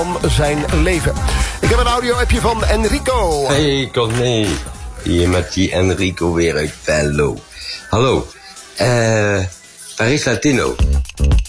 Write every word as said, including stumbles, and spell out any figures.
van zijn leven. Ik heb een audio-appje van Enrico. Hey Corné, hier met die Enrico weer uit Venlo. Hallo, eh, Paris Latino.